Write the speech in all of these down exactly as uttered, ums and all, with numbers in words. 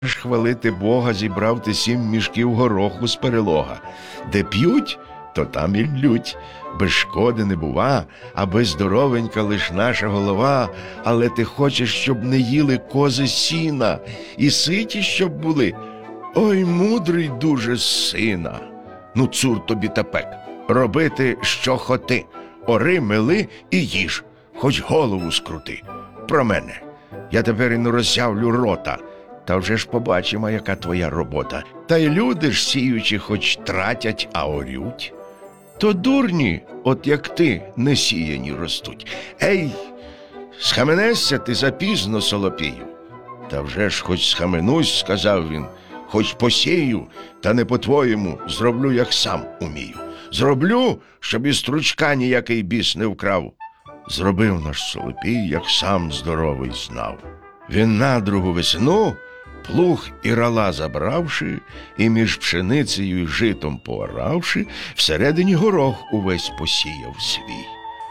ж хвалити Бога, зібрав ти сім мішків гороху з перелога. Де п'ють, то там і лють. Без шкоди не бува, аби здоровенька лиш наша голова. Але ти хочеш, щоб не їли кози сіна, і ситі, щоб були. Ой, мудрий дуже сина. Ну, цур тобі тепек, робити, що хоти. Ори, мели і їж, хоч голову скрути. Про мене. Я тепер і не роззявлю рота. Та вже ж побачимо, яка твоя робота. Та й люди ж сіючи хоч тратять, а орють. То дурні, от як ти, не сіяні ростуть. Ей, схаменешся ти запізно, Солопію. Та вже ж хоч схаменусь, сказав він, хоч посію, та не по-твоєму, зроблю, як сам умію. Зроблю, щоб і стручка ніякий біс не вкрав. Зробив наш Солопій, як сам здоровий знав. Він на другу весну, плуг і рала забравши, і між пшеницею й житом пооравши, всередині горох увесь посіяв свій.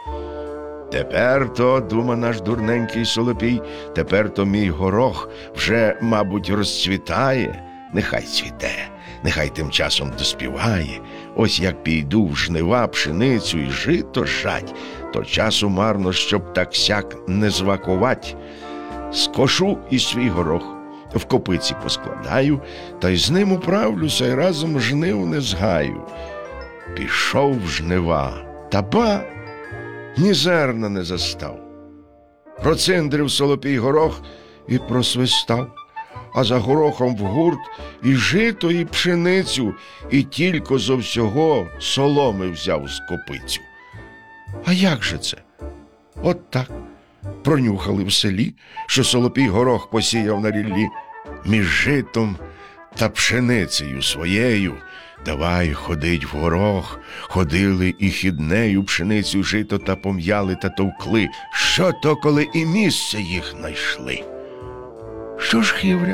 Тепер то, дума наш дурненький Солопій, тепер то мій горох вже, мабуть, розцвітає. Нехай цвіте, нехай тим часом доспіває. Ось як піду в жнива пшеницю й жито жать, то часу марно, щоб так-сяк не звакувать. Скошу і свій горох, в копиці поскладаю, та й з ним управлюся, й разом жнив не згаю. Пішов в жнива, та ба, ні зерна не застав. Проциндрив Солопій горох і просвистав, а за горохом в гурт і жито, і пшеницю, і тільки зо всього соломи взяв з копицю. А як же це? От так. Пронюхали в селі, що Солопій горох посіяв на ріллі. Між житом та пшеницею своєю давай ходить в горох. Ходили і хіднею пшеницю, жито та пом'яли та товкли. Що то, коли і місце їх найшли? Що ж, Хівря?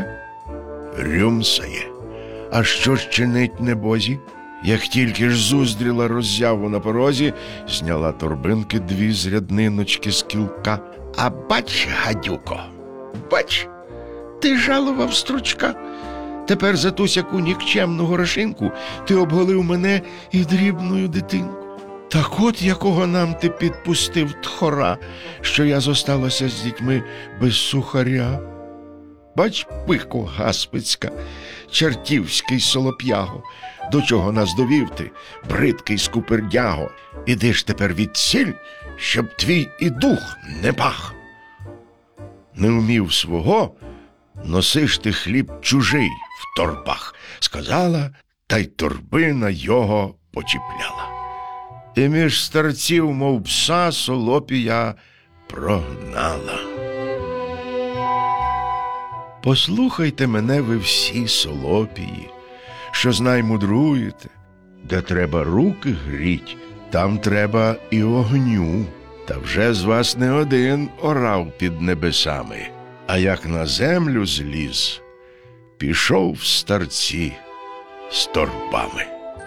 Рюмсає. А що ж чинить небозі? Як тільки ж зуздріла роззяву на порозі, зняла торбинки дві з рядниночки з кілка. А бач, гадюко, бач, ти жалував стручка. Тепер за ту сяку нікчемну горошинку ти обголив мене і дрібною дитинку. Так от якого нам ти підпустив тхора, що я зосталася з дітьми без сухаря. Бач, пико гаспицька, чертівський солоп'яго, до чого нас довів ти, бридкий скупердяго. Іди ж тепер відсіль, щоб твій і дух не пах. Не вмів свого, носиш ти хліб чужий в торбах, сказала, та й торбина його почіпляла. І між старців, мов пса, Солопія прогнала. Послухайте мене ви всі, Солопії, що знай мудруєте, де треба руки гріть, там треба і огню. Та вже з вас не один орав під небесами, а як на землю зліз, пішов в старці з торбами.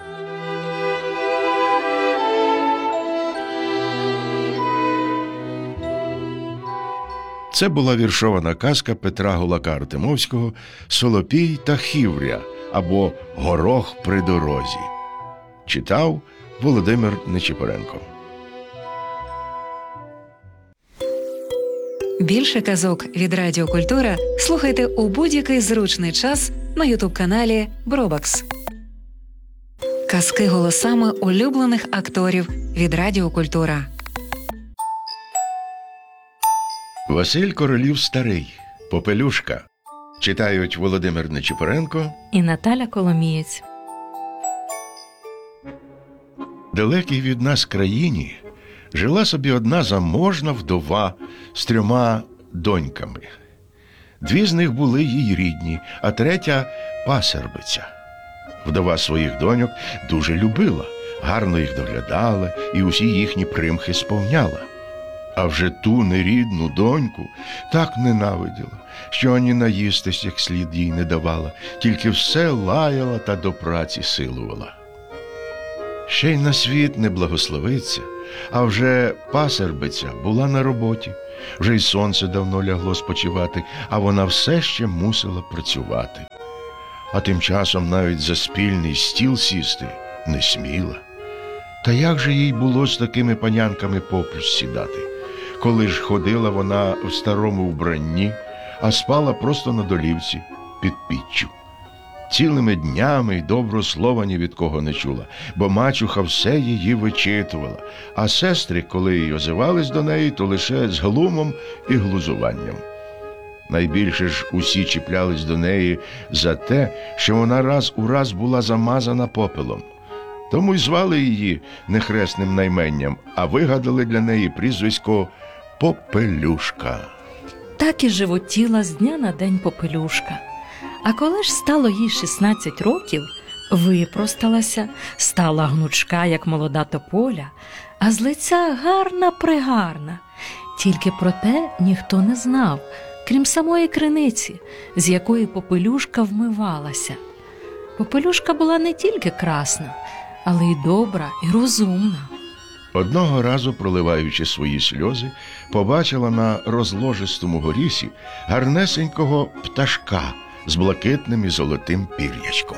Це була віршована казка Петра Гулака Артемовського «Солопій та Хівря» або «Горох при дорозі». Читав Володимир Нечипоренко. Більше казок від Радіо Культура слухайте у будь-який зручний час на ютуб-каналі Бробакс. Казки голосами улюблених акторів від Радіо Культура. Василь Королів старий. Попелюшка. Читають Володимир Нечипоренко і Наталя Коломієць. Далекій від нас країні жила собі одна заможна вдова з трьома доньками. Дві з них були їй рідні, а третя – пасербиця. Вдова своїх доньок дуже любила, гарно їх доглядала і усі їхні примхи сповняла. А вже ту нерідну доньку так ненавиділа, що ані наїстись як слід їй не давала, тільки все лаяла та до праці силувала. Ще й на світ не благословиться, а вже пасербиця була на роботі. Вже й сонце давно лягло спочивати, а вона все ще мусила працювати. А тим часом навіть за спільний стіл сісти не сміла. Та як же їй було з такими панянками поплюч сідати, коли ж ходила вона в старому вбранні, а спала просто на долівці під піччю. Цілими днями й доброго слова ні від кого не чула, бо мачуха все її вичитувала, а сестри, коли й озивались до неї, то лише з глумом і глузуванням. Найбільше ж усі чіплялись до неї за те, що вона раз у раз була замазана попелом. Тому й звали її не хресним найменням, а вигадали для неї прізвисько Попелюшка. Так і животіла з дня на день Попелюшка. А коли ж стало їй шістнадцять років, випросталася, стала гнучка, як молода тополя, а з лиця гарна-пригарна. Тільки про те ніхто не знав, крім самої криниці, з якої Попелюшка вмивалася. Попелюшка була не тільки красна, але й добра, і розумна. Одного разу, проливаючи свої сльози, побачила на розложистому горісі гарнесенького пташка з блакитним і золотим пір'ячком.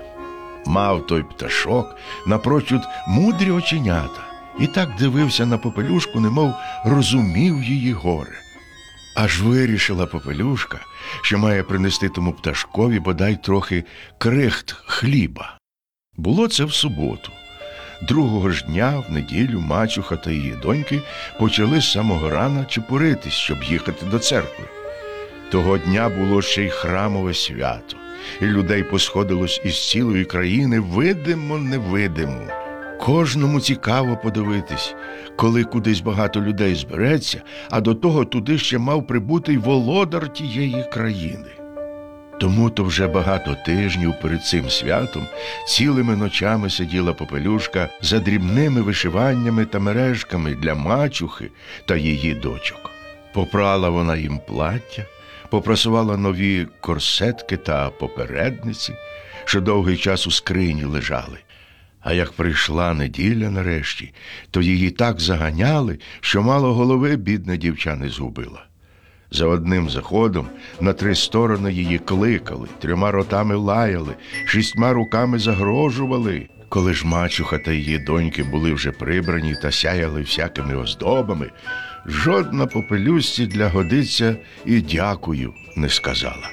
Мав той пташок напрочуд мудрі оченята і так дивився на Попелюшку, немов розумів її горе. Аж вирішила Попелюшка, що має принести тому пташкові бодай трохи крихт хліба. Було це в суботу. Другого ж дня, в неділю, мачуха та її доньки почали з самого рана чепуритись, щоб їхати до церкви. Того дня було ще й храмове свято, і людей посходилось із цілої країни видимо-невидимо. Кожному цікаво подивитись, коли кудись багато людей збереться, а до того туди ще мав прибути й володар тієї країни. Тому-то вже багато тижнів перед цим святом цілими ночами сиділа Попелюшка за дрібними вишиваннями та мережками для мачухи та її дочок. Попрала вона їм плаття, попрасувала нові корсетки та попередниці, що довгий час у скрині лежали. А як прийшла неділя нарешті, то її так заганяли, що мало голови бідна дівча не згубила. За одним заходом на три сторони її кликали, трьома ротами лаяли, шістьма руками загрожували. Коли ж мачуха та її доньки були вже прибрані та сяяли всякими оздобами, жодна Попелюшці для годиця і дякую не сказала.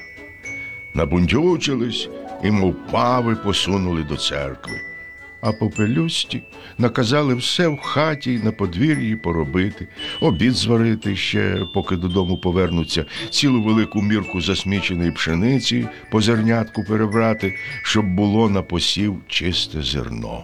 Набундючились і мов пави посунули до церкви. А Попелюшці наказали все в хаті й на подвір'ї поробити, обід зварити ще, поки додому повернуться, цілу велику мірку засміченої пшениці по зернятку перебрати, щоб було на посів чисте зерно.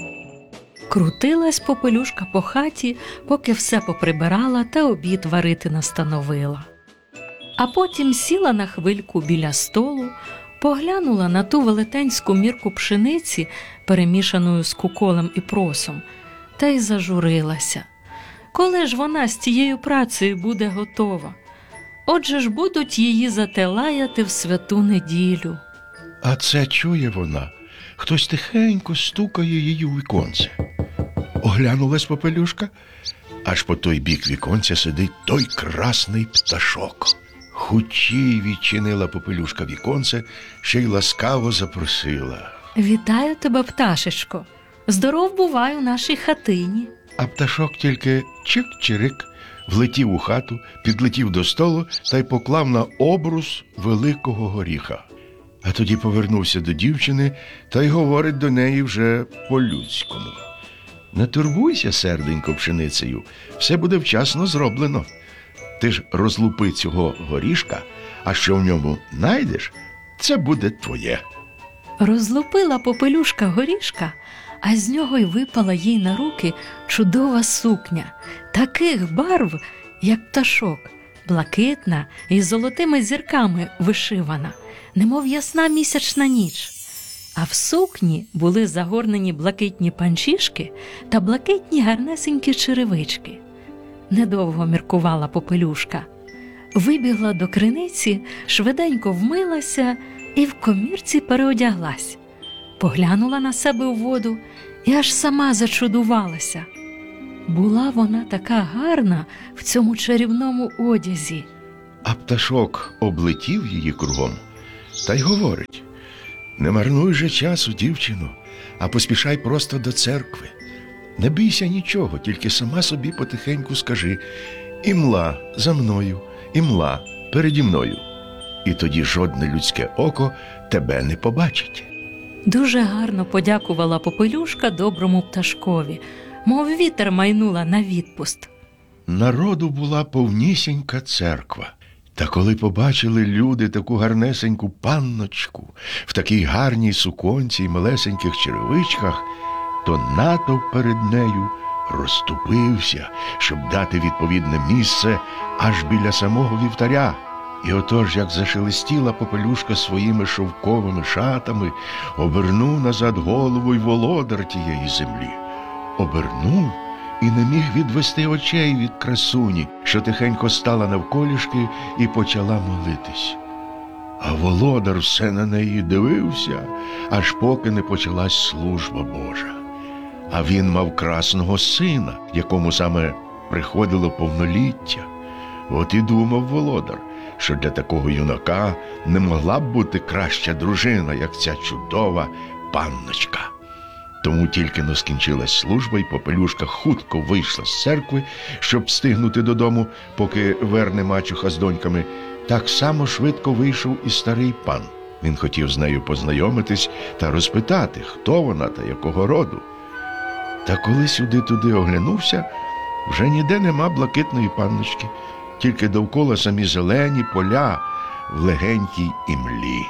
Крутилась Попелюшка по хаті, поки все поприбирала та обід варити настановила. А потім сіла на хвильку біля столу, поглянула на ту велетенську мірку пшениці, перемішаною з куколем і просом, та й зажурилася. Коли ж вона з тією працею буде готова? Отже ж будуть її зате лаяти в святу неділю. А це чує вона, хтось тихенько стукає її у віконце. Оглянулась Попелюшка, аж по той бік віконця сидить той красний пташок. Хутчій відчинила Попелюшка віконце, ще й ласкаво запросила. «Вітаю тебе, пташечко! Здоров бувай у нашій хатині!» А пташок тільки чик-чирик, влетів у хату, підлетів до столу та й поклав на обрус великого горіха. А тоді повернувся до дівчини та й говорить до неї вже по-людському. «Не турбуйся, серденько, пшеницею, все буде вчасно зроблено. Ти ж розлупи цього горішка, а що в ньому найдеш, це буде твоє». Розлупила Попелюшка горішка, а з нього й випала їй на руки чудова сукня, таких барв, як пташок, блакитна і з золотими зірками вишивана, немов ясна місячна ніч. А в сукні були загорнені блакитні панчішки та блакитні гарнесенькі черевички. Недовго міркувала Попелюшка. Вибігла до криниці, швиденько вмилася і в комірці переодяглась. Поглянула на себе у воду і аж сама зачудувалася. Була вона така гарна в цьому чарівному одязі. А пташок облетів її кругом та й говорить: «Не марнуй же часу, дівчино, а поспішай просто до церкви. Не бійся нічого, тільки сама собі потихеньку скажи: імла за мною, імла переді мною. І тоді жодне людське око тебе не побачить». Дуже гарно подякувала Попелюшка доброму пташкові, мов вітер майнула на відпуст. Народу була повнісінька церква. Та коли побачили люди таку гарнесеньку панночку в такій гарній суконці й малесеньких черевичках, то натовп перед нею розступився, щоб дати відповідне місце аж біля самого вівтаря. І отож, як зашелестіла Попелюшка своїми шовковими шатами, обернув назад голову й володар тієї землі. Обернув і не міг відвести очей від красуні, що тихенько стала навколішки і почала молитись. А володар все на неї дивився, аж поки не почалась служба Божа. А він мав красного сина, якому саме приходило повноліття. От і думав володар, що для такого юнака не могла б бути краща дружина, як ця чудова панночка. Тому тільки но скінчилась служба, і Попелюшка хутко вийшла з церкви, щоб встигнути додому, поки верне мачуха з доньками. Так само швидко вийшов і старий пан. Він хотів з нею познайомитись та розпитати, хто вона та якого роду. Та коли сюди-туди оглянувся, вже ніде нема блакитної панночки, тільки довкола самі зелені поля в легенькій імлі.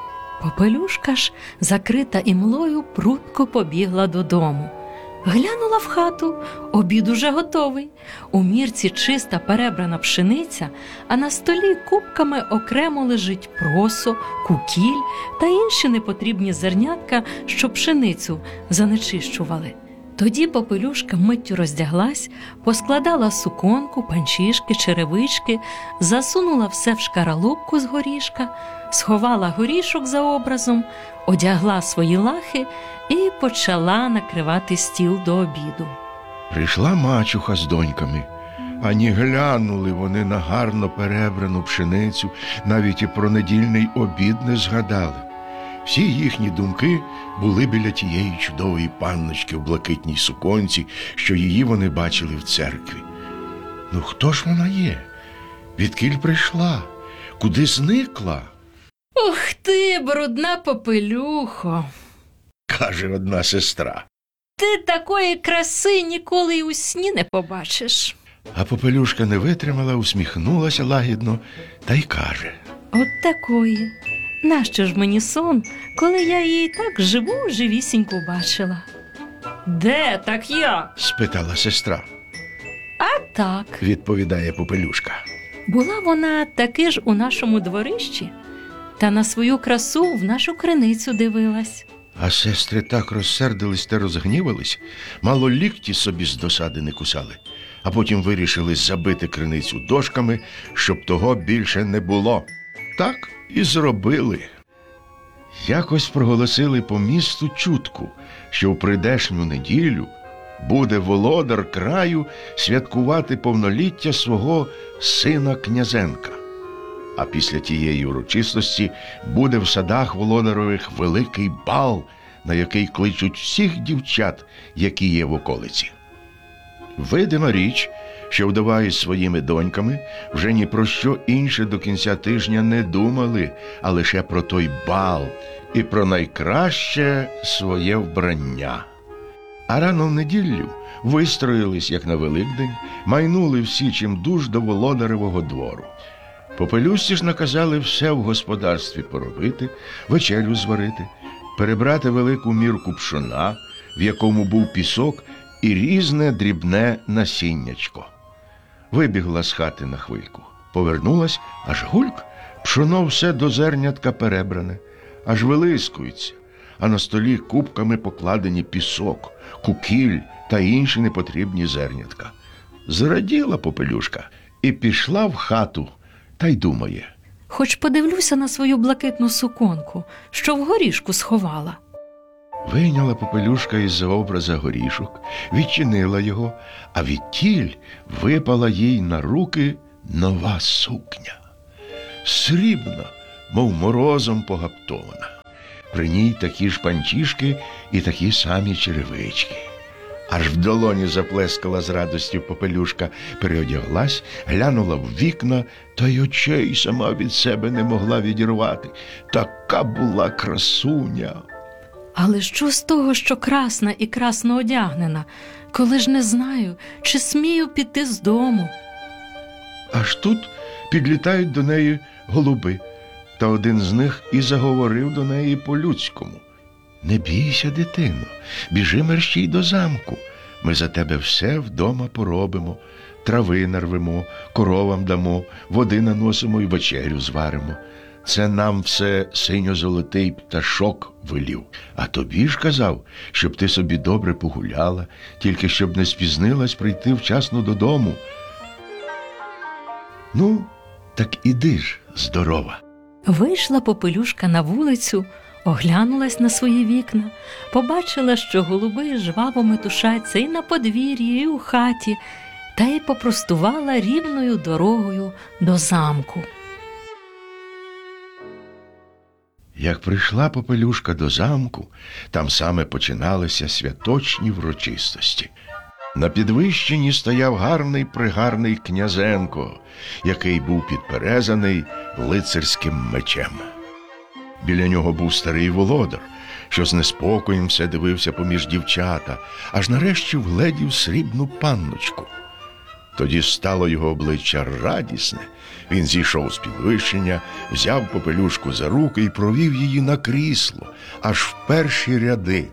Попелюшка ж, закрита імлою, прудко побігла додому. Глянула в хату, обід уже готовий. У мірці чиста перебрана пшениця, а на столі купками окремо лежить просо, кукіль та інші непотрібні зернятка, що пшеницю занечищували. Тоді Попелюшка миттю роздяглась, поскладала суконку, панчішки, черевички, засунула все в шкаралупку з горішка, сховала горішок за образом, одягла свої лахи і почала накривати стіл до обіду. Прийшла мачуха з доньками. Ані глянули вони на гарно перебрану пшеницю, навіть і про недільний обід не згадали. Всі їхні думки були біля тієї чудової панночки в блакитній суконці, що її вони бачили в церкві. Ну хто ж вона є? Відкіль прийшла? Куди зникла? «Ух ти, брудна Попелюхо! — каже одна сестра. Ти такої краси ніколи й у сні не побачиш». А Попелюшка не витримала, усміхнулася лагідно та й каже: «От такої. Нащо ж мені сон, коли я її так живу, живісіньку бачила?» «Де так я?» — спитала сестра. «А так», — відповідає Попелюшка. «Була вона таки ж у нашому дворищі, та на свою красу в нашу криницю дивилась». А сестри так розсердились та розгнівались, мало лікті собі з досади не кусали, а потім вирішили забити криницю дошками, щоб того більше не було. Так і зробили. Якось проголосили по місту чутку, що в прийдешню неділю буде володар краю святкувати повноліття свого сина Князенка. А після тієї урочистості буде в садах володарових великий бал, на який кличуть всіх дівчат, які є в околиці. Видима річ, що вдова із своїми доньками вже ні про що інше до кінця тижня не думали, а лише про той бал і про найкраще своє вбрання. А рано в неділю вистроїлись, як на Великдень, майнули всі чимдуж до володаревого двору. Попелюшці ж наказали все в господарстві поробити, вечерю зварити, перебрати велику мірку пшона, в якому був пісок, і різне дрібне насіннячко. Вибігла з хати на хвильку, повернулась, аж гульк, пшоно все до зернятка перебране, аж вилискується, а на столі купками покладені пісок, кукіль та інші непотрібні зернятка. Зраділа Попелюшка і пішла в хату, та й думає: «Хоч подивлюся на свою блакитну суконку, що в горішку сховала». Вийняла попелюшка із-за образа горішок, відчинила його, а відтіль випала їй на руки нова сукня. Срібна, мов морозом погаптована. При ній такі ж панчішки і такі самі черевички. Аж в долоні заплескала з радістю попелюшка, переодяглась, глянула в вікна, та й очей сама від себе не могла відірвати. Така була красуня. Але що з того, що красна і красно одягнена, коли ж не знаю, чи смію піти з дому? Аж тут підлітають до неї голуби, та один з них і заговорив до неї по-людському. «Не бійся, дитино, біжи мерщій до замку. Ми за тебе все вдома поробимо, трави нарвемо, коровам дамо, води наносимо і вечерю зваримо. Це нам все синьо-золотий пташок велів. А тобі ж казав, щоб ти собі добре погуляла, тільки щоб не спізнилась прийти вчасно додому. Ну, так іди ж, здорова». Вийшла попелюшка на вулицю, оглянулась на свої вікна, побачила, що голуби жваво метушаться і на подвір'ї, і у хаті, та й попростувала рівною дорогою до замку. Як прийшла попелюшка до замку, там саме починалися святочні врочистості. На підвищенні стояв гарний-пригарний князенко, який був підперезаний лицарським мечем. Біля нього був старий володар, що з неспокоєм все дивився поміж дівчата, аж нарешті вгледів срібну панночку. Тоді стало його обличчя радісне. Він зійшов з підвищення, взяв попелюшку за руки і провів її на крісло, аж в перші ряди.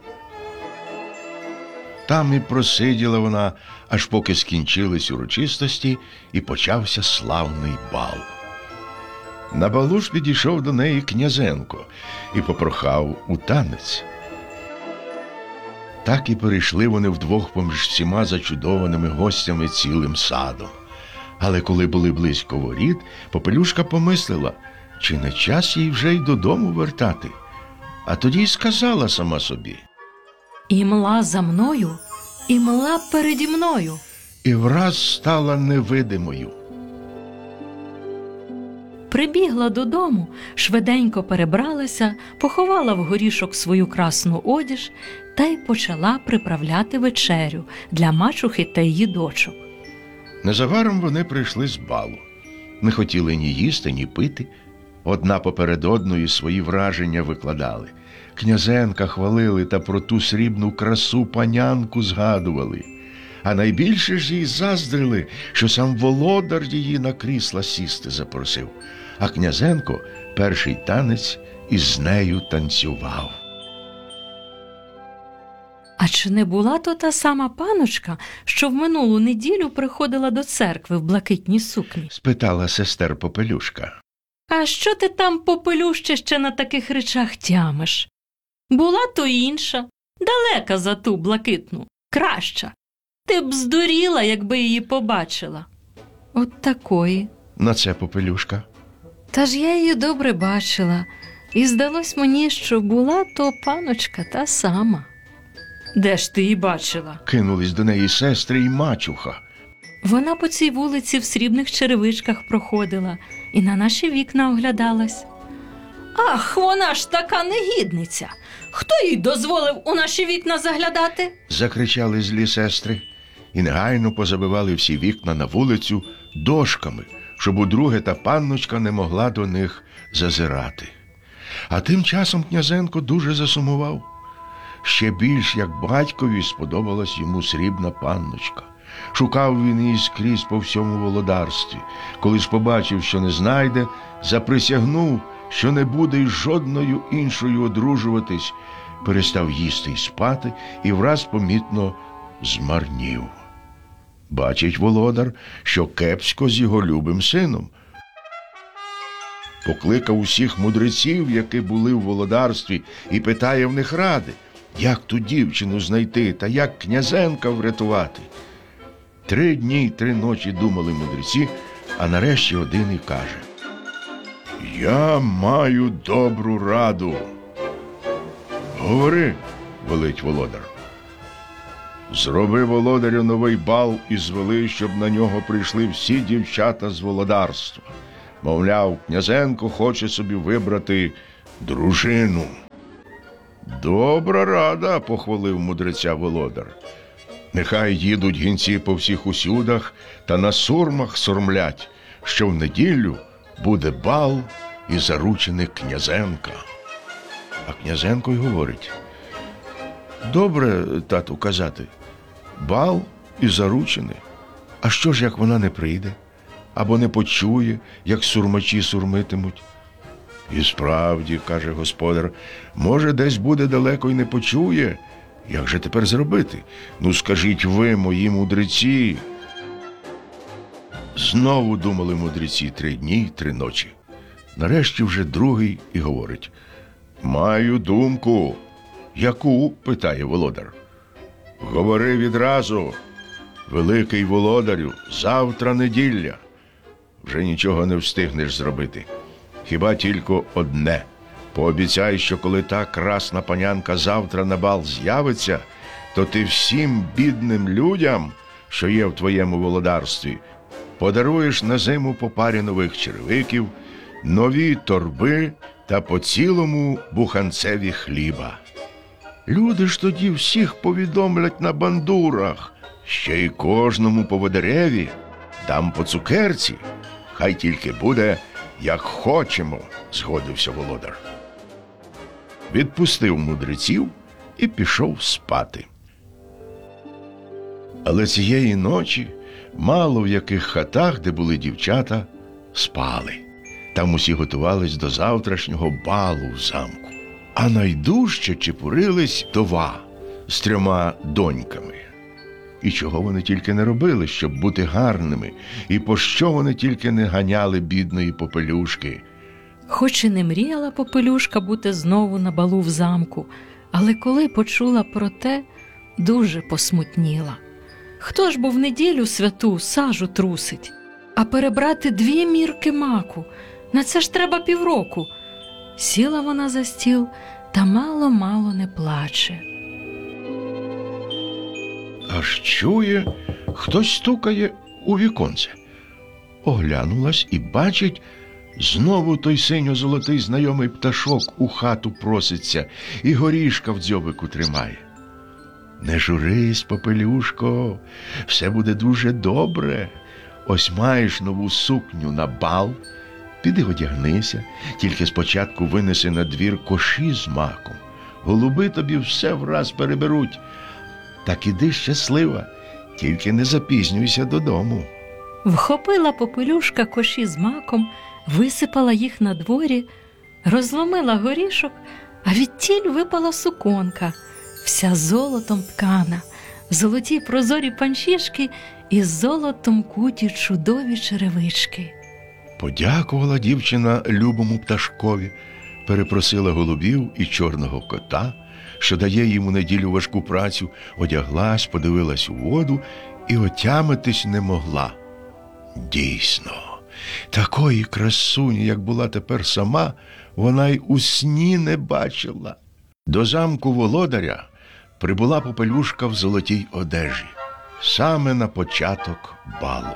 Там і просиділа вона, аж поки скінчились урочистості і почався славний бал. На балу ж підійшов до неї князенко і попрохав у танець. Так і перейшли вони вдвох поміж всіма зачудованими гостями цілим садом. Але коли були близько воріт, попелюшка помислила, чи не час їй вже й додому вертати. А тоді й сказала сама собі: І мла за мною, і мла переді мною. І враз стала невидимою. Прибігла додому, швиденько перебралася, поховала в горішок свою красну одіж та й почала приправляти вечерю для мачухи та її дочок. Незабаром вони прийшли з балу. Не хотіли ні їсти, ні пити. Одна поперед одної свої враження викладали. Князенка хвалили та про ту срібну красу панянку згадували. А найбільше ж їй заздрили, що сам володар її на крісла сісти запросив. А князенко перший танець із нею танцював. А чи не була то та сама паночка, що в минулу неділю приходила до церкви в блакитній сукні? Спитала сестер попелюшка. А що ти там, попелюще, ще на таких речах тямиш? Була то інша, далека за ту блакитну, краща. Ти б здуріла, якби її побачила. От такої. На це попелюшка. Та ж я її добре бачила, і здалось мені, що була то паночка та сама. Де ж ти її бачила? Кинулись до неї сестри й мачуха. Вона по цій вулиці в срібних черевичках проходила і на наші вікна оглядалась. Ах, вона ж така негідниця! Хто їй дозволив у наші вікна заглядати? Закричали злі сестри і негайно позабивали всі вікна на вулицю дошками, щоб удруге та панночка не могла до них зазирати. А тим часом князенко дуже засумував. Ще більш, як батькові, сподобалась йому срібна панночка. Шукав він її скрізь по всьому володарстві. Коли ж побачив, що не знайде, заприсягнув, що не буде із жодною іншою одружуватись, перестав їсти й спати і враз помітно змарнів. Бачить володар, що кепсько з його любим сином. Покликав усіх мудреців, які були в володарстві, і питає в них ради, як ту дівчину знайти та як князенка врятувати. Три дні й три ночі думали мудреці, а нарешті один і каже: «Я маю добру раду». «Говори», велить володар. Зроби володарю новий бал і звели, щоб на нього прийшли всі дівчата з володарства. Мовляв, князенко хоче собі вибрати дружину. Добра рада, похвалив мудреця володар. Нехай їдуть гінці по всіх усюдах та на сурмах сурмлять, що в неділю буде бал і зарученик князенка. А князенко й говорить: добре, тату, казати, бал і заручений. А що ж, як вона не прийде? Або не почує, як сурмачі сурмитимуть? І справді, каже господар, може, десь буде далеко й не почує. Як же тепер зробити? Ну, скажіть ви, мої мудреці. Знову думали мудреці три дні й три ночі. Нарешті вже другий і говорить: маю думку. Яку? Питає володар. Говори відразу. Великий володарю, завтра неділя. Вже нічого не встигнеш зробити. Хіба тільки одне. Пообіцяй, що коли та красна панянка завтра на бал з'явиться, то ти всім бідним людям, що є в твоєму володарстві, подаруєш на зиму по парі нових черевиків, нові торби та по цілому буханцеві хліба. Люди ж тоді всіх повідомлять на бандурах, ще й кожному поводареві дам по цукерці. Хай тільки буде, як хочемо, згодився володар. Відпустив мудреців і пішов спати. Але цієї ночі мало в яких хатах, де були дівчата, спали. Там усі готувались до завтрашнього балу в замку. А найдужче чепурились вдова з трьома доньками. І чого вони тільки не робили, щоб бути гарними, і по що вони тільки не ганяли бідної Попелюшки. Хоч і не мріяла Попелюшка бути знову на балу в замку, але коли почула про те, дуже посмутніла. Хто ж бо в неділю святу сажу трусить? А перебрати дві мірки маку, на це ж треба півроку. Сіла вона за стіл та мало-мало не плаче. Аж чує, хтось стукає у віконце. Оглянулась і бачить, знову той синьо-золотий знайомий пташок у хату проситься і горішка в дзьобику тримає. Не журись, Попелюшко, все буде дуже добре. Ось маєш нову сукню на бал, піди одягнися, тільки спочатку винеси на двір коші з маком. Голуби тобі все враз переберуть. Так іди щаслива, тільки не запізнюйся додому. Вхопила Попелюшка коші з маком, висипала їх на дворі, розломила горішок, а відтіль випала суконка, вся золотом ткана, золоті прозорі панчішки і золотом куті чудові черевички. Подякувала дівчина любому пташкові, перепросила голубів і чорного кота, що дає йому неділю важку працю, одяглась, подивилась у воду і отямитись не могла. Дійсно, такої красуні, як була тепер сама, вона й у сні не бачила. До замку володаря прибула Попелюшка в золотій одежі, саме на початок балу.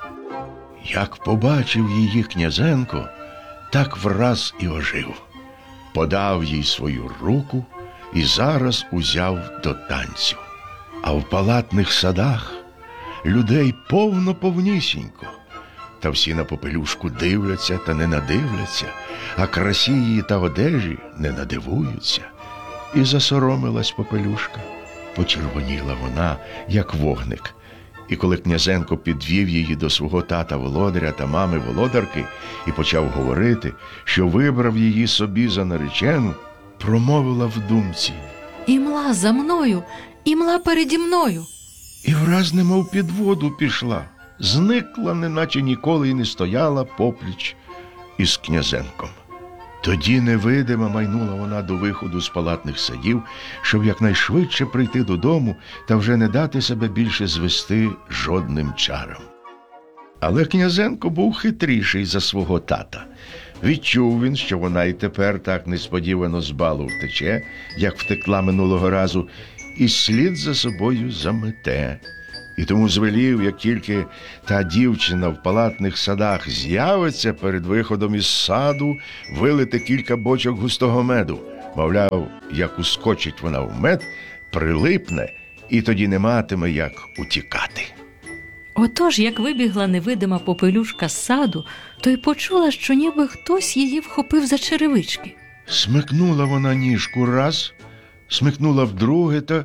Як побачив її князенко, так враз і ожив. Подав їй свою руку і зараз узяв до танцю. А в палатних садах людей повно-повнісінько, та всі на Попелюшку дивляться та не надивляться, а красі її та одежі не надивуються. І засоромилась Попелюшка. Почервоніла вона, як вогник. І коли князенко підвів її до свого тата-володаря та мами-володарки і почав говорити, що вибрав її собі за наречену, промовила в думці: «Імла за мною, імла переді мною». І враз немов під воду пішла, зникла, неначе ніколи й не стояла попліч із князенком. Тоді невидима майнула вона до виходу з палатних садів, щоб якнайшвидше прийти додому та вже не дати себе більше звести жодним чарам. Але князенко був хитріший за свого тата. Відчув він, що вона й тепер так несподівано з балу втече, як втекла минулого разу, і слід за собою замете. І тому звелів, як тільки та дівчина в палатних садах з'явиться перед виходом із саду, вилити кілька бочок густого меду. Мовляв, як ускочить вона в мед, прилипне, і тоді не матиме як утікати. Отож, як вибігла невидима попелюшка з саду, то й почула, що ніби хтось її вхопив за черевички. Смикнула вона ніжку раз, смикнула вдруге, та,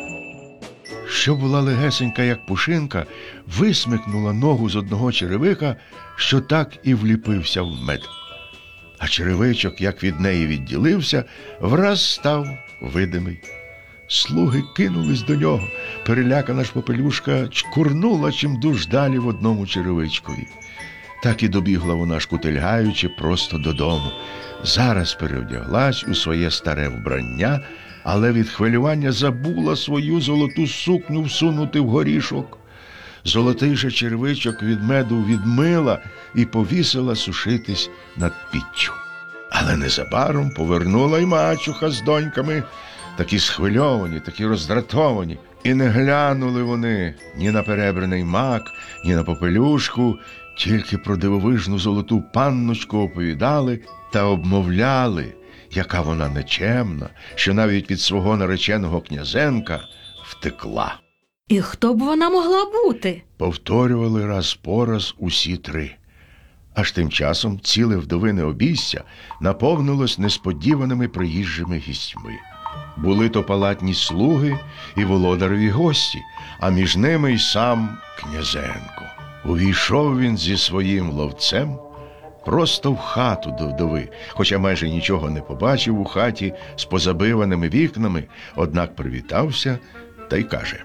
що була легесенька, як пушинка, висмикнула ногу з одного черевика, що так і вліпився в мед. А черевичок, як від неї відділився, враз став видимий. Слуги кинулись до нього. Перелякана ж попелюшка чкурнула чимдуж далі в одному черевичкові. Так і добігла вона, шкутильгаючи, просто додому. Зараз перевдяглась у своє старе вбрання, але від хвилювання забула свою золоту сукню всунути в горішок. Золотий же черевичок від меду відмила і повісила сушитись над піччю. Але незабаром повернула й мачуха з доньками, такі схвильовані, такі роздратовані. І не глянули вони ні на перебраний мак, ні на попелюшку, тільки про дивовижну золоту панночку оповідали та обмовляли, яка вона нечемна, що навіть від свого нареченого князенка втекла. І хто б вона могла бути? Повторювали раз по раз усі три. Аж тим часом ціле вдовине обійстя наповнилось несподіваними приїжджими гістьми. Були то палатні слуги і володареві гості, а між ними й сам князенко. Увійшов він зі своїм ловцем просто в хату до вдови, хоча майже нічого не побачив у хаті з позабиваними вікнами, однак привітався та й каже: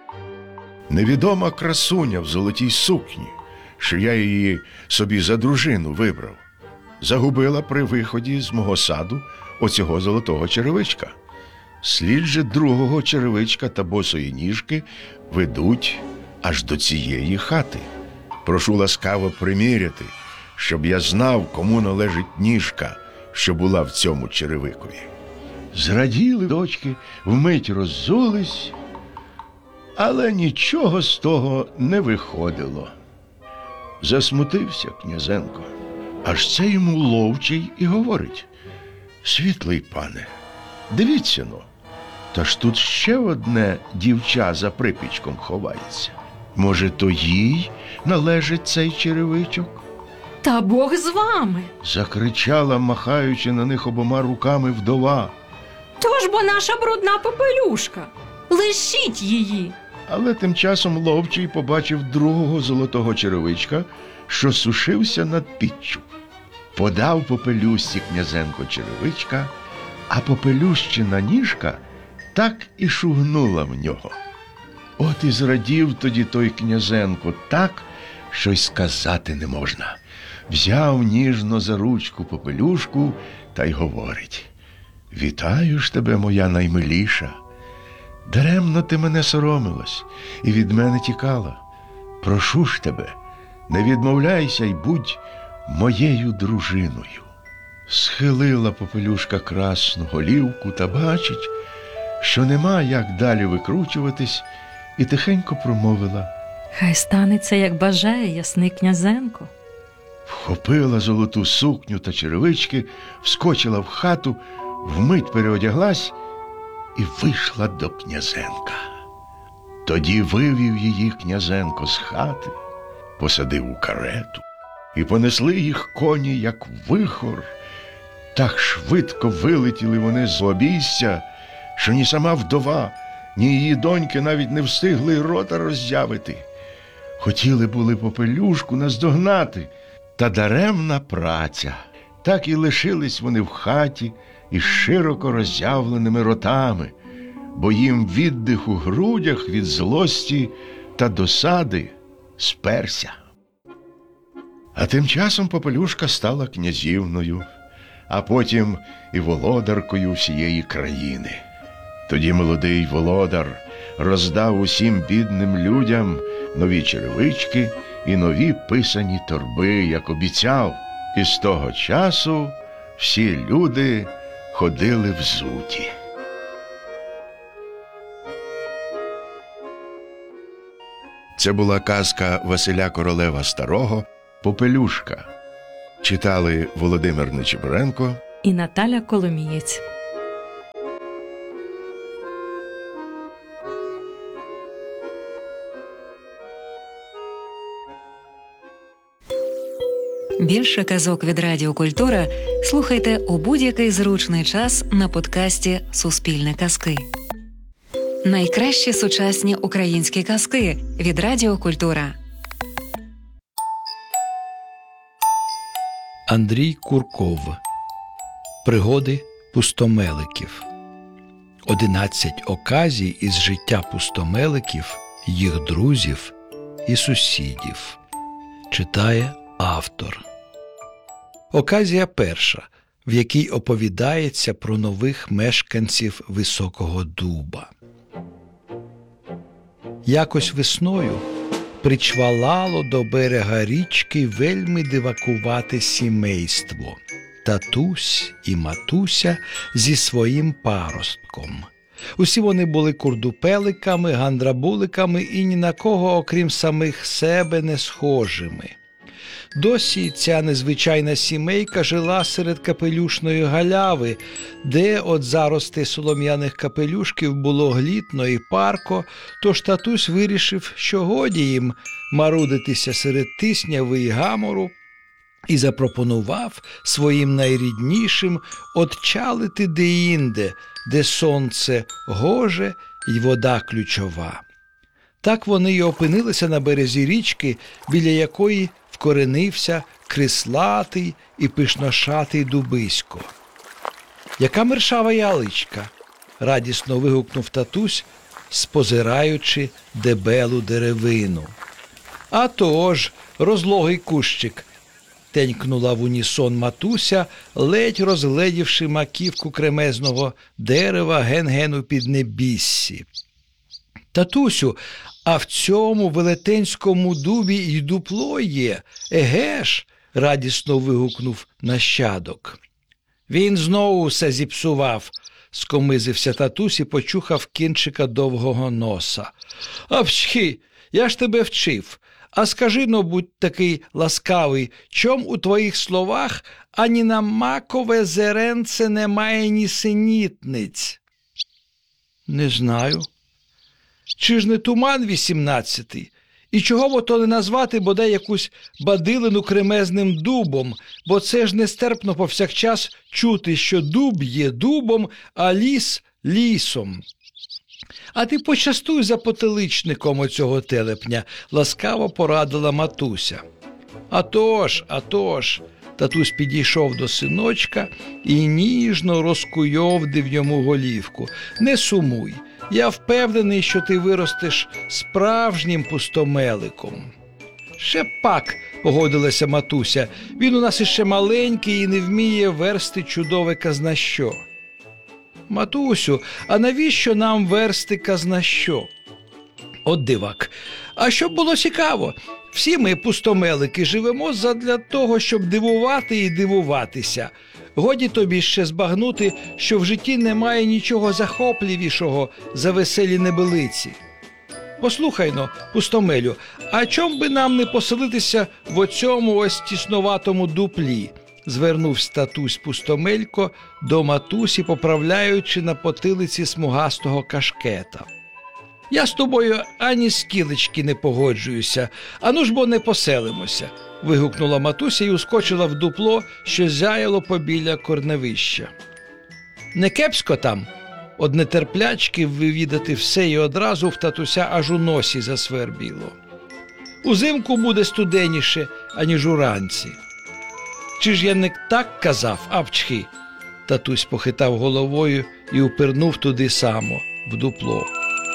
«Невідома красуня в золотій сукні, що я її собі за дружину вибрав, загубила при виході з мого саду оцього золотого черевичка. Слід же другого черевичка та босої ніжки ведуть аж до цієї хати. Прошу ласкаво приміряти, щоб я знав, кому належить ніжка, що була в цьому черевикові». Зраділи дочки, вмить роззулись, але нічого з того не виходило. Засмутився князенко. Аж це йому ловчий і говорить: «Світлий пане, дивіться-но, та ж тут ще одне дівча за припічком ховається. Може, то їй належить цей черевичок?» «Та Бог з вами!» – закричала, махаючи на них обома руками, вдова. «То ж бо наша брудна попелюшка! Лишіть її!» Але тим часом ловчий побачив другого золотого черевичка, що сушився над піччю. Подав попелюшці князенко черевичка, а попелющина ніжка так і шугнула в нього. От і зрадів тоді той князенко так, що й сказати не можна. Взяв ніжно за ручку попелюшку та й говорить: «Вітаю ж тебе, моя наймиліша. Даремно ти мене соромилась і від мене тікала. Прошу ж тебе, не відмовляйся й будь моєю дружиною». Схилила попелюшка красну голівку та бачить, що нема як далі викручуватись, і тихенько промовила: «Хай станеться, як бажає ясний князенко». Вхопила золоту сукню та черевички, вскочила в хату, вмить переодяглась і вийшла до князенка. Тоді вивів її князенко з хати, посадив у карету, і понесли їх коні, як вихор. Так швидко вилетіли вони з обійстя, що ні сама вдова, ні її доньки навіть не встигли й рота роззявити. Хотіли були попелюшку наздогнати, та даремна праця. Так і лишились вони в хаті із широко роззявленими ротами, бо їм віддих у грудях від злості та досади сперся. А тим часом попелюшка стала князівною, а потім і володаркою всієї країни. Тоді молодий володар роздав усім бідним людям нові черевички і нові писані торби, як обіцяв, І з того часу всі люди ходили взуті. Це була казка Василя Королева Старого «Попелюшка». Читали Володимир Нечипоренко І Наталя Коломієць. Більше казок від Радіо Культура слухайте у будь-який зручний час на подкасті «Суспільне казки». Найкращі сучасні українські казки від Радіо Культура. Андрій Курков. Пригоди пустомеликів. Одинадцять оказій із життя пустомеликів, їх друзів і сусідів. Читає автор. Оказія перша, в якій оповідається про нових мешканців Високого Дуба. Якось весною причвалало до берега річки вельми дивакувате сімейство – татусь і матуся зі своїм паростком. Усі вони були курдупеликами, гандрабуликами і ні на кого, окрім самих себе, не схожими. Досі ця незвичайна сімейка жила серед капелюшної галяви, де от зарости солом'яних капелюшків було глітно і парко, тож татусь вирішив, що годі їм марудитися серед тисняви і гамору, і запропонував своїм найріднішим отчалити деінде, де сонце гоже й вода ключова. Так вони й опинилися на березі річки, біля якої вкоренився крислатий і пишношатий дубисько. «Яка мершава яличка!» – радісно вигукнув татусь, спозираючи дебелу деревину. «А тож, розлогий кущик!» – тенькнула в унісон матуся, ледь розгледівши маківку кремезного дерева ген-ген у піднебіссі. «Татусю, а в цьому велетенському дубі й дупло є, еге ж!» – радісно вигукнув нащадок. «Він знову все зіпсував», – скомизився татусь і почухав кінчика довгого носа. «Апчхи, я ж тебе вчив. А скажи-но, будь такий ласкавий, чом у твоїх словах ані на макове зеренце немає ні синітниць?» «Не знаю». «Чи ж не туман вісімнадцятий? І чого бо то не назвати бодай якусь бадилину кремезним дубом, бо це ж нестерпно повсякчас чути, що дуб є дубом, а ліс – лісом». «А ти почастуй за потиличником оцього телепня», – ласкаво порадила матуся. «А тож, а тож». Татусь підійшов до синочка і ніжно розкуйовдив йому голівку. «Не сумуй, я впевнений, що ти виростеш справжнім пустомеликом». «Ще пак», – погодилася матуся, – «він у нас іще маленький і не вміє версти чудове казнащо». «Матусю, а навіщо нам версти казнащо?» «От дивак, а щоб було цікаво, всі ми, пустомелики, живемо задля того, щоб дивувати і дивуватися. Годі тобі ще збагнути, що в житті немає нічого захопливішого за веселі небелиці. Послухай-но, пустомелю, а чом би нам не поселитися в оцьому ось тісноватому дуплі?» – звернувся татусь пустомелько до матусі, поправляючи на потилиці смугастого кашкета. «Я з тобою ані скілечки не погоджуюся, ану ж бо не поселимося», – вигукнула матуся і ускочила в дупло, що зяяло побіля корневища. «Не кепсько там?» – од нетерплячки вивідати все і одразу в татуся аж у носі засвербіло. «Узимку буде студеніше, аніж уранці». «Чи ж я не так казав, апчхи?» – татусь похитав головою і упирнув туди само, в дупло.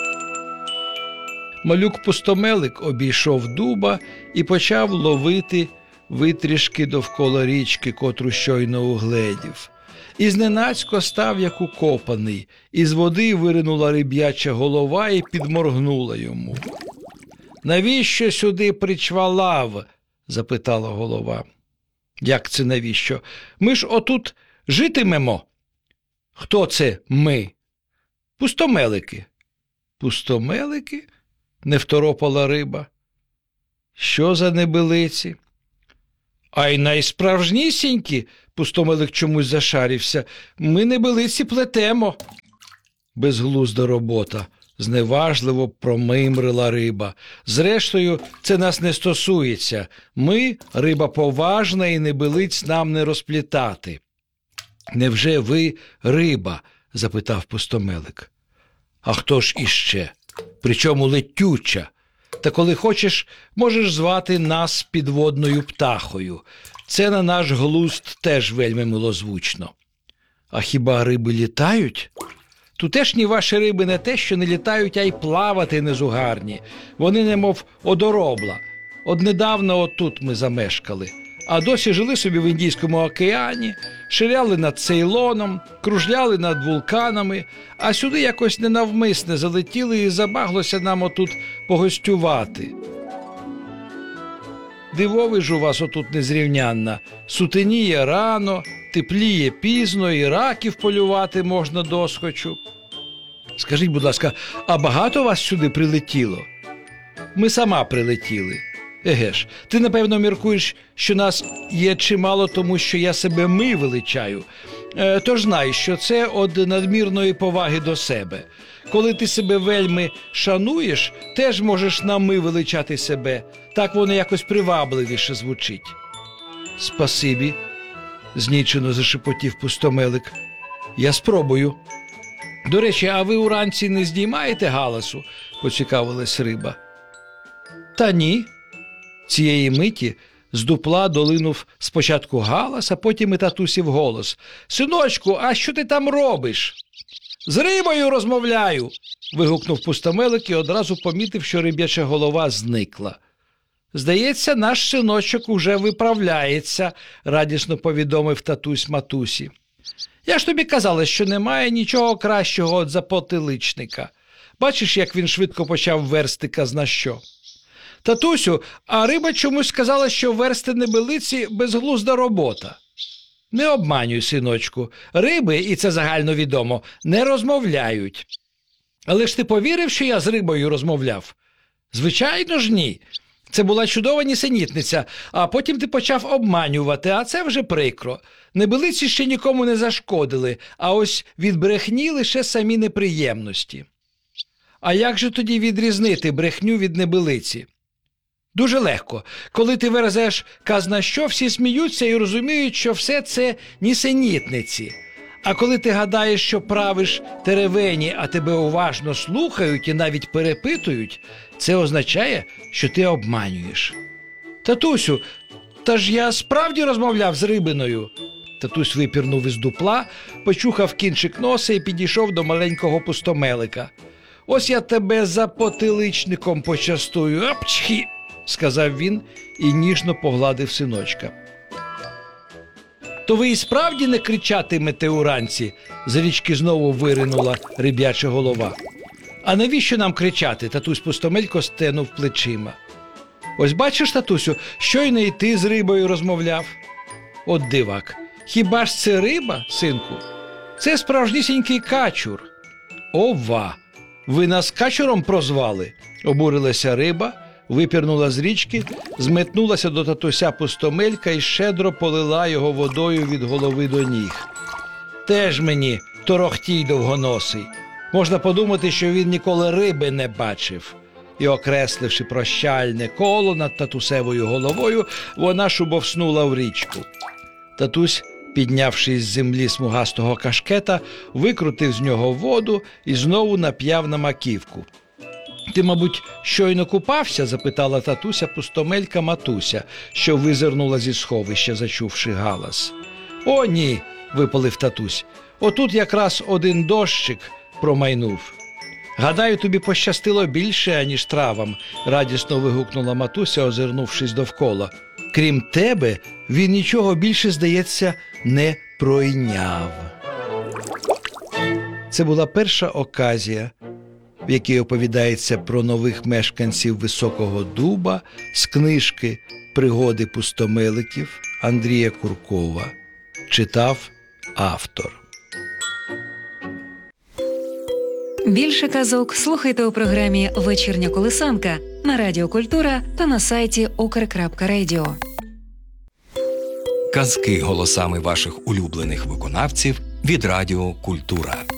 Малюк-пустомелик обійшов дуба і почав ловити витрішки довкола річки, котру щойно угледів. І зненацько став як укопаний, із води виринула риб'яча голова і підморгнула йому. «Навіщо сюди причвалав?» – запитала голова. Як це навіщо? Ми ж отут житимемо. Хто це ми? Пустомелики. Пустомелики? Не второпала риба. Що за небилиці? А й найсправжнісінькі, пустомелик чомусь зашарівся, ми небилиці плетемо. Безглузда робота, зневажливо промимрила риба. Зрештою, це нас не стосується. Ми, риба поважна, і небилиць нам не розплітати. Невже ви риба? Запитав пустомелик. А хто ж іще? Причому летюча. Та коли хочеш, можеш звати нас підводною птахою. Це на наш глузд теж вельми милозвучно. А хіба риби літають? Тутешні ваші риби не те, що не літають, а й плавати незугарні. Вони немов одоробла. От недавно отут ми замешкали. А досі жили собі в Індійському океані, ширяли над Цейлоном, кружляли над вулканами, а сюди якось ненавмисне залетіли і забаглося нам отут погостювати. Дивовиж у вас отут незрівнянна. Сутеніє рано, тепліє пізно, і раків полювати можна досхочу. Скажіть, будь ласка, а багато вас сюди прилетіло? Ми сама прилетіли. Еге ж, ти, напевно, міркуєш, що нас є чимало, тому що я себе ми величаю. Е, тож знай, що це од надмірної поваги до себе. Коли ти себе вельми шануєш, теж можеш на ми величати себе. Так воно якось привабливіше звучить. Спасибі, знічено зашепотів пустомелик. Я спробую. До речі, а ви уранці не здіймаєте галасу? Поцікавилась риба. Та ні. Цієї миті з дупла долинув спочатку галас, а потім і татусів голос. «Синочку, а що ти там робиш?» «З рибою розмовляю!» – вигукнув пустомелик і одразу помітив, що риб'яча голова зникла. «Здається, наш синочок уже виправляється», – радісно повідомив татусь матусі. «Я ж тобі казала, що немає нічого кращого от за потиличника. Бачиш, як він швидко почав версти казна що?» «Татусю, а риба чомусь сказала, що версти небилиці – безглузда робота». «Не обманюй, синочку. Риби, і це загальновідомо, не розмовляють». «Але ж ти повірив, що я з рибою розмовляв?» «Звичайно ж ні. Це була чудова нісенітниця, а потім ти почав обманювати, а це вже прикро. Небилиці ще нікому не зашкодили, а ось від брехні лише самі неприємності». «А як же тоді відрізнити брехню від небилиці?» «Дуже легко. Коли ти верзеш казна що, всі сміються і розуміють, що все це нісенітниці. А коли ти гадаєш, що правиш теревені, а тебе уважно слухають і навіть перепитують, це означає, що ти обманюєш». «Татусю, та ж я справді розмовляв з рибиною». Татусь випірнув із дупла, почухав кінчик носа і підійшов до маленького пустомелика. «Ось я тебе за потиличником почастую. Апчхі!» – сказав він і ніжно погладив синочка. «То ви і справді не кричатимете уранці?» – з річки знову виринула риб'яча голова. «А навіщо нам кричати?» – татусь пустомелько стенув плечима. «Ось бачиш, татусю, щойно і ти з рибою розмовляв». «От дивак, хіба ж це риба, синку? Це справжнісінький качур». «Ова! Ви нас качуром прозвали?» – обурилася риба, випірнула з річки, зметнулася до татуся пустомелька і щедро полила його водою від голови до ніг. «Теж мені торохтій довгоносий. Можна подумати, що він ніколи риби не бачив». І, окресливши прощальне коло над татусевою головою, вона шубовснула в річку. Татусь, піднявши з землі смугастого кашкета, викрутив з нього воду і знову нап'яв на маківку. «Ти, мабуть, щойно купався?» – запитала татуся пустомелька матуся, що визирнула зі сховища, зачувши галас. «О, ні!» – випалив татусь. «Отут якраз один дощик промайнув». «Гадаю, тобі пощастило більше, аніж травам», – радісно вигукнула матуся, озирнувшись довкола. «Крім тебе, він нічого більше, здається, не пройняв». Це була перша оказія, в якій оповідається про нових мешканців Високого Дуба з книжки Пригоди пустомеликів Андрія Куркова. Читав автор. Більше казок слухайте у програмі «Вечірня колисанка» на Радіо Культура та на сайті укр крапка радіо. Казки голосами ваших улюблених виконавців від Радіо Культура.